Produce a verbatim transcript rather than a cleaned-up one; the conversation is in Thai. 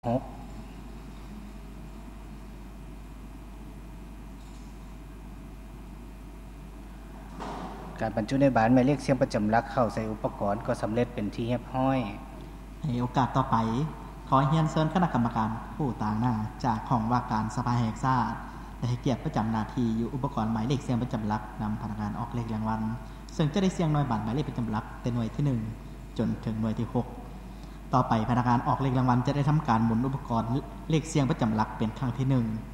หกการบรรจุในบานหมายเลขเสียงประจำหลักเข้าใส่อุปกรณ์ก็สำเร็จเป็นที่เรียบร้อยในโอกาสต่อไปขอเรียนเชิญคณะกรรมการผู้ต่างหน้าจากห้องว่าการสภาแห่งชาติและให้เกียรติประจำหน้าที่อยู่อุปกรณ์หมายเลขเสียงประจำหลักนำพนักงานออกเลขรางวัลซึ่งจะได้เสียงหน่วยบัตรหมายเลขประจำหลักแต่หน่วยที่หนึ่งจนถึงหน่วยที่หกต่อไปพนักงานออกเลขรางวัลจะได้ทำการหมุนอุปกรณ์เลขเสียงประจำหลักเป็นครั้งที่หนึ่ง